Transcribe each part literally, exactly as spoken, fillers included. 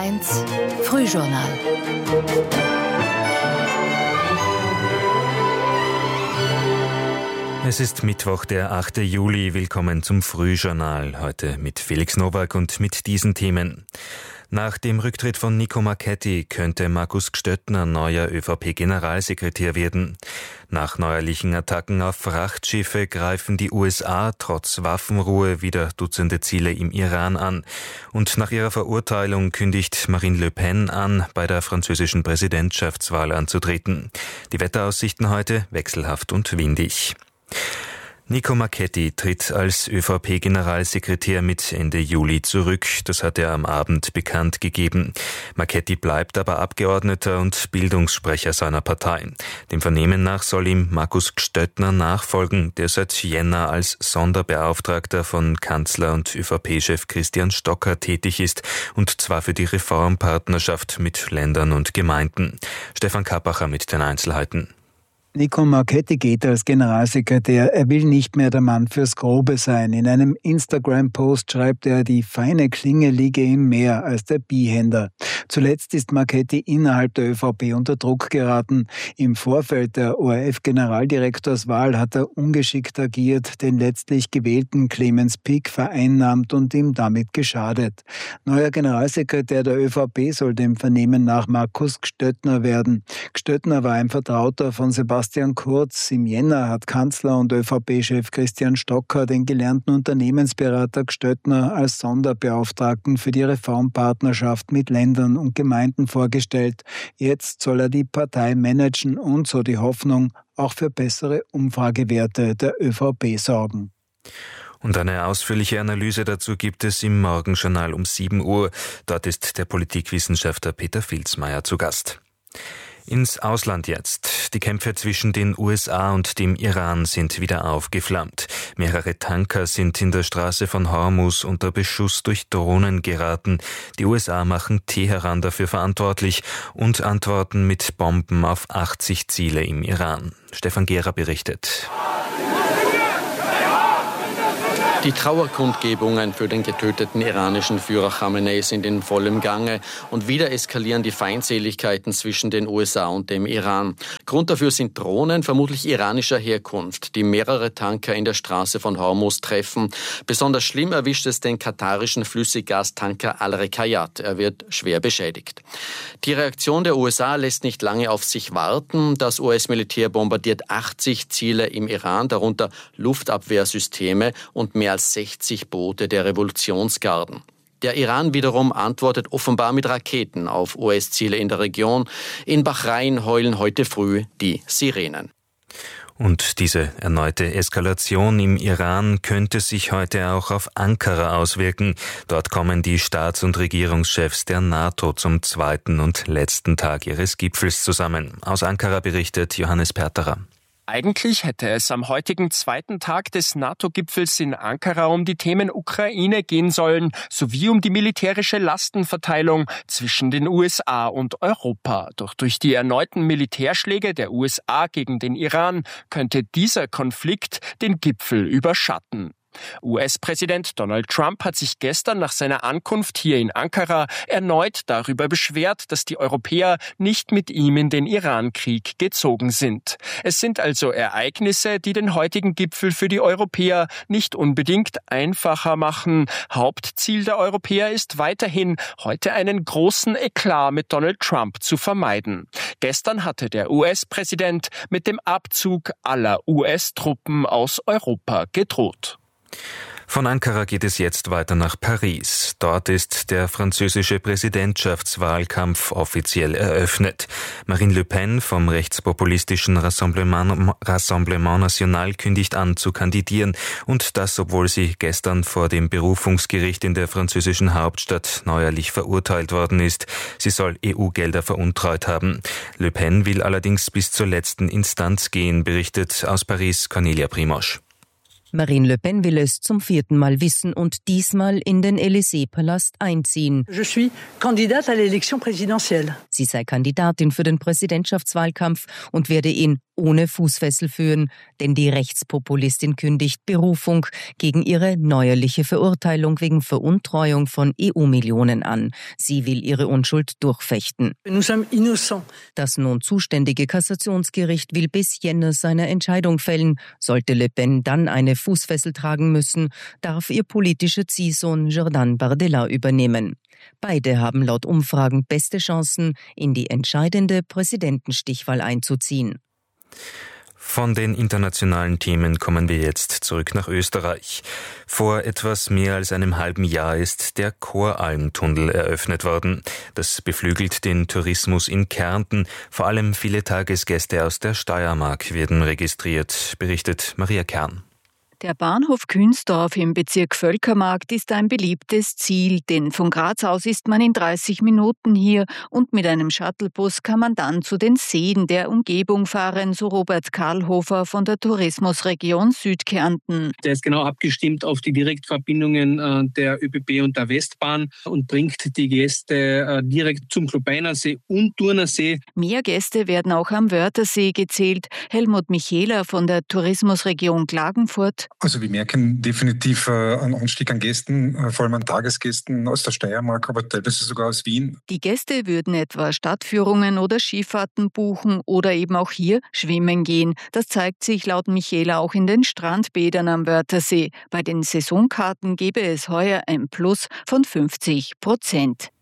eins Frühjournal. Es ist Mittwoch, der achte Juli. Willkommen zum Frühjournal. Heute mit Felix Nowak und mit diesen Themen. Nach dem Rücktritt von Nico Marchetti könnte Markus Gstöttner neuer ÖVP-Generalsekretär werden. Nach neuerlichen Attacken auf Frachtschiffe greifen die U S A trotz Waffenruhe wieder Dutzende Ziele im Iran an. Und nach ihrer Verurteilung kündigt Marine Le Pen an, bei der französischen Präsidentschaftswahl anzutreten. Die Wetteraussichten heute wechselhaft und windig. Nico Marchetti tritt als ÖVP-Generalsekretär mit Ende Juli zurück. Das hat er am Abend bekannt gegeben. Marchetti bleibt aber Abgeordneter und Bildungssprecher seiner Partei. Dem Vernehmen nach soll ihm Markus Gstöttner nachfolgen, der seit Jänner als Sonderbeauftragter von Kanzler und ÖVP-Chef Christian Stocker tätig ist, und zwar für die Reformpartnerschaft mit Ländern und Gemeinden. Stefan Kappacher mit den Einzelheiten. Nico Marchetti geht als Generalsekretär. Er will nicht mehr der Mann fürs Grobe sein. In einem Instagram-Post schreibt er, die feine Klinge liege ihm mehr als der Bihänder. Zuletzt ist Marchetti innerhalb der ÖVP unter Druck geraten. Im Vorfeld der O R F-Generaldirektorswahl hat er ungeschickt agiert, den letztlich gewählten Clemens Pick vereinnahmt und ihm damit geschadet. Neuer Generalsekretär der ÖVP soll dem Vernehmen nach Markus Gstöttner werden. Gstöttner war ein Vertrauter von Sebastian Sebastian Kurz. Im Jänner hat Kanzler und ÖVP-Chef Christian Stocker den gelernten Unternehmensberater Gstöttner als Sonderbeauftragten für die Reformpartnerschaft mit Ländern und Gemeinden vorgestellt. Jetzt soll er die Partei managen und, so die Hoffnung, auch für bessere Umfragewerte der ÖVP sorgen. Und eine ausführliche Analyse dazu gibt es im Morgenjournal um sieben Uhr. Dort ist der Politikwissenschaftler Peter Vilsmeier zu Gast. Ins Ausland jetzt. Die Kämpfe zwischen den U S A und dem Iran sind wieder aufgeflammt. Mehrere Tanker sind in der Straße von Hormuz unter Beschuss durch Drohnen geraten. Die U S A machen Teheran dafür verantwortlich und antworten mit Bomben auf achtzig Ziele im Iran. Stefan Gehrer berichtet. Die Trauerkundgebungen für den getöteten iranischen Führer Khamenei sind in vollem Gange und wieder eskalieren die Feindseligkeiten zwischen den U S A und dem Iran. Grund dafür sind Drohnen, vermutlich iranischer Herkunft, die mehrere Tanker in der Straße von Hormuz treffen. Besonders schlimm erwischt es den katarischen Flüssiggastanker Al-Rekayat. Er wird schwer beschädigt. Die Reaktion der U S A lässt nicht lange auf sich warten. Das U S-Militär bombardiert achtzig Ziele im Iran, darunter Luftabwehrsysteme und mehr als sechzig Boote der Revolutionsgarden. Der Iran wiederum antwortet offenbar mit Raketen auf U S-Ziele in der Region. In Bahrain heulen heute früh die Sirenen. Und diese erneute Eskalation im Iran könnte sich heute auch auf Ankara auswirken. Dort kommen die Staats- und Regierungschefs der NATO zum zweiten und letzten Tag ihres Gipfels zusammen. Aus Ankara berichtet Johannes Perterer. Eigentlich hätte es am heutigen zweiten Tag des NATO-Gipfels in Ankara um die Themen Ukraine gehen sollen, sowie um die militärische Lastenverteilung zwischen den U S A und Europa. Doch durch die erneuten Militärschläge der U S A gegen den Iran könnte dieser Konflikt den Gipfel überschatten. U S-Präsident Donald Trump hat sich gestern nach seiner Ankunft hier in Ankara erneut darüber beschwert, dass die Europäer nicht mit ihm in den Iran-Krieg gezogen sind. Es sind also Ereignisse, die den heutigen Gipfel für die Europäer nicht unbedingt einfacher machen. Hauptziel der Europäer ist weiterhin, heute einen großen Eklat mit Donald Trump zu vermeiden. Gestern hatte der U S-Präsident mit dem Abzug aller U S-Truppen aus Europa gedroht. Von Ankara geht es jetzt weiter nach Paris. Dort ist der französische Präsidentschaftswahlkampf offiziell eröffnet. Marine Le Pen vom rechtspopulistischen Rassemblement, Rassemblement National kündigt an zu kandidieren, und das, obwohl sie gestern vor dem Berufungsgericht in der französischen Hauptstadt neuerlich verurteilt worden ist. Sie soll E U-Gelder veruntreut haben. Le Pen will allerdings bis zur letzten Instanz gehen, berichtet aus Paris Cornelia Primosch. Marine Le Pen will es zum vierten Mal wissen und diesmal in den Élysée-Palast einziehen. Je suis candidate à l'élection présidentielle. Sie sei Kandidatin für den Präsidentschaftswahlkampf und werde ihn ohne Fußfessel führen, denn die Rechtspopulistin kündigt Berufung gegen ihre neuerliche Verurteilung wegen Veruntreuung von E U-Millionen an. Sie will ihre Unschuld durchfechten. Nous sommes innocents. Das nun zuständige Kassationsgericht will bis Jänner seine Entscheidung fällen. Sollte Le Pen dann eine Fußfessel tragen müssen, darf ihr politischer Ziehsohn Jordan Bardella übernehmen. Beide haben laut Umfragen beste Chancen, in die entscheidende Präsidentenstichwahl einzuziehen. Von den internationalen Themen kommen wir jetzt zurück nach Österreich. Vor etwas mehr als einem halben Jahr ist der Koralmtunnel eröffnet worden. Das beflügelt den Tourismus in Kärnten. Vor allem viele Tagesgäste aus der Steiermark werden registriert, berichtet Maria Kern. Der Bahnhof Künsdorf im Bezirk Völkermarkt ist ein beliebtes Ziel, denn von Graz aus ist man in dreißig Minuten hier und mit einem Shuttlebus kann man dann zu den Seen der Umgebung fahren, so Robert Karlhofer von der Tourismusregion Südkärnten. Der ist genau abgestimmt auf die Direktverbindungen der ÖBB und der Westbahn und bringt die Gäste direkt zum Klubeinersee und Turnersee. Mehr Gäste werden auch am Wörthersee gezählt. Helmut Michela von der Tourismusregion Klagenfurt. Also wir merken definitiv äh, einen Anstieg an Gästen, äh, vor allem an Tagesgästen aus der Steiermark, aber teilweise sogar aus Wien. Die Gäste würden etwa Stadtführungen oder Skifahrten buchen oder eben auch hier schwimmen gehen. Das zeigt sich laut Michela auch in den Strandbädern am Wörthersee. Bei den Saisonkarten gebe es heuer ein Plus von fünfzig Prozent.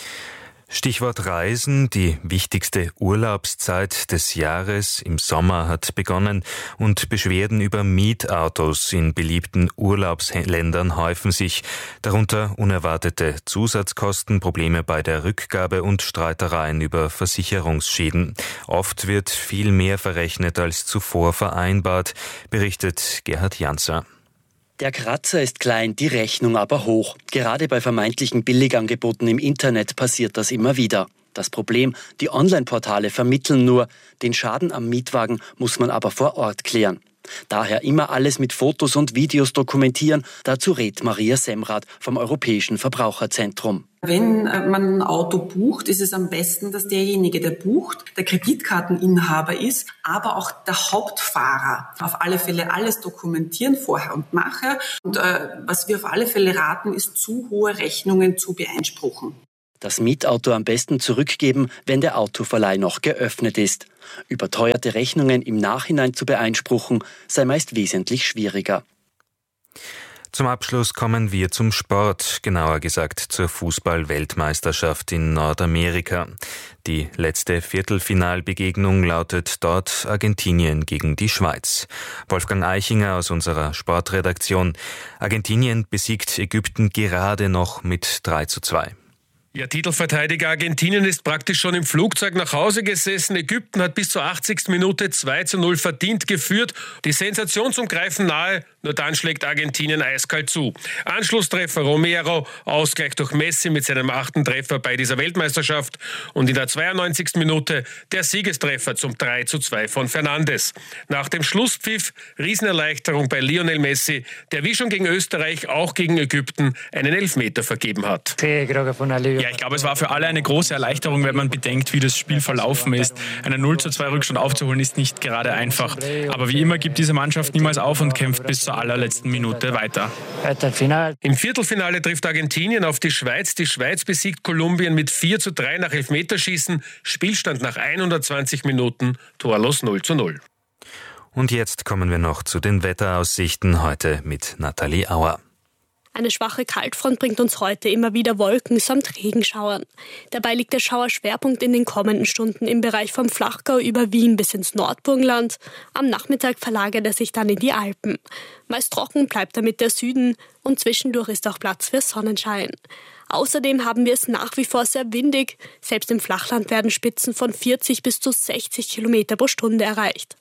Stichwort Reisen. Die wichtigste Urlaubszeit des Jahres im Sommer hat begonnen und Beschwerden über Mietautos in beliebten Urlaubsländern häufen sich. Darunter unerwartete Zusatzkosten, Probleme bei der Rückgabe und Streitereien über Versicherungsschäden. Oft wird viel mehr verrechnet als zuvor vereinbart, berichtet Gerhard Janzer. Der Kratzer ist klein, die Rechnung aber hoch. Gerade bei vermeintlichen Billigangeboten im Internet passiert das immer wieder. Das Problem, die Online-Portale vermitteln nur. Den Schaden am Mietwagen muss man aber vor Ort klären. Daher immer alles mit Fotos und Videos dokumentieren. Dazu rät Maria Semrath vom Europäischen Verbraucherzentrum. Wenn man ein Auto bucht, ist es am besten, dass derjenige, der bucht, der Kreditkarteninhaber ist, aber auch der Hauptfahrer. Auf alle Fälle alles dokumentieren, vorher und nachher. Und äh, was wir auf alle Fälle raten, ist, zu hohe Rechnungen zu beeinspruchen. Das Mietauto am besten zurückgeben, wenn der Autoverleih noch geöffnet ist. Überteuerte Rechnungen im Nachhinein zu beeinspruchen, sei meist wesentlich schwieriger. Zum Abschluss kommen wir zum Sport, genauer gesagt zur Fußball-Weltmeisterschaft in Nordamerika. Die letzte Viertelfinalbegegnung lautet dort Argentinien gegen die Schweiz. Wolfgang Eichinger aus unserer Sportredaktion. Argentinien besiegt Ägypten gerade noch mit drei zu zwei. Ja, Titelverteidiger Argentinien ist praktisch schon im Flugzeug nach Hause gesessen. Ägypten hat bis zur achtzigsten Minute zwei zu null verdient geführt. Die Sensationen greifen nahe, nur dann schlägt Argentinien eiskalt zu. Anschlusstreffer Romero, Ausgleich durch Messi mit seinem achten Treffer bei dieser Weltmeisterschaft und in der zweiundneunzigsten Minute der Siegestreffer zum drei zu zwei von Fernandes. Nach dem Schlusspfiff Riesenerleichterung bei Lionel Messi, der wie schon gegen Österreich auch gegen Ägypten einen Elfmeter vergeben hat. Ja, ich glaube, es war für alle eine große Erleichterung, wenn man bedenkt, wie das Spiel verlaufen ist. Einen null zu zwei Rückstand aufzuholen ist nicht gerade einfach. Aber wie immer gibt diese Mannschaft niemals auf und kämpft bis zur allerletzten Minute weiter. Im Viertelfinale trifft Argentinien auf die Schweiz. Die Schweiz besiegt Kolumbien mit vier zu drei nach Elfmeterschießen. Spielstand nach hundertzwanzig Minuten, torlos null zu null. Und jetzt kommen wir noch zu den Wetteraussichten, heute mit Nathalie Auer. Eine schwache Kaltfront bringt uns heute immer wieder Wolken samt Regenschauern. Dabei liegt der Schauerschwerpunkt in den kommenden Stunden im Bereich vom Flachgau über Wien bis ins Nordburgenland. Am Nachmittag verlagert er sich dann in die Alpen. Meist trocken bleibt damit der Süden und zwischendurch ist auch Platz für Sonnenschein. Außerdem haben wir es nach wie vor sehr windig. Selbst im Flachland werden Spitzen von vierzig bis zu sechzig Kilometer pro Stunde erreicht.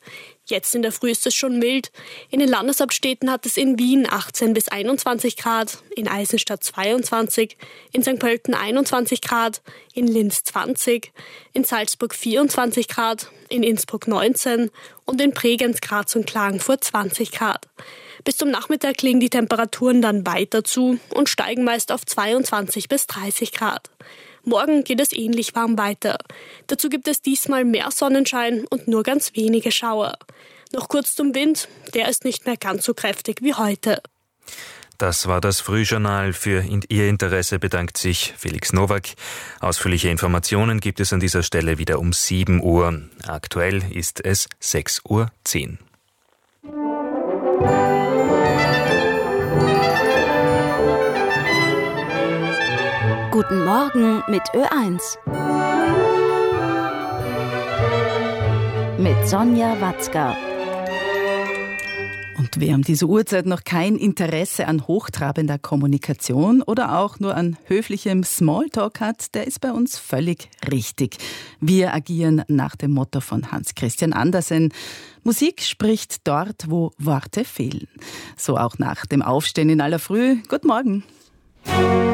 Jetzt in der Früh ist es schon mild. In den Landeshauptstädten hat es in Wien achtzehn bis einundzwanzig Grad, in Eisenstadt zweiundzwanzig, in Sankt Pölten einundzwanzig Grad, in Linz zwanzig, in Salzburg vierundzwanzig Grad, in Innsbruck neunzehn und in Bregenz, Graz und Klagenfurt zwanzig Grad. Bis zum Nachmittag legen die Temperaturen dann weiter zu und steigen meist auf zweiundzwanzig bis dreißig Grad. Morgen geht es ähnlich warm weiter. Dazu gibt es diesmal mehr Sonnenschein und nur ganz wenige Schauer. Noch kurz zum Wind, der ist nicht mehr ganz so kräftig wie heute. Das war das Frühjournal. Für Ihr Interesse bedankt sich Felix Nowak. Ausführliche Informationen gibt es an dieser Stelle wieder um sieben Uhr. Aktuell ist es sechs Uhr zehn. Guten Morgen mit Ö eins. Mit Sonja Watzka. Und wer um diese Uhrzeit noch kein Interesse an hochtrabender Kommunikation oder auch nur an höflichem Smalltalk hat, der ist bei uns völlig richtig. Wir agieren nach dem Motto von Hans Christian Andersen: Musik spricht dort, wo Worte fehlen. So auch nach dem Aufstehen in aller Früh. Guten Morgen.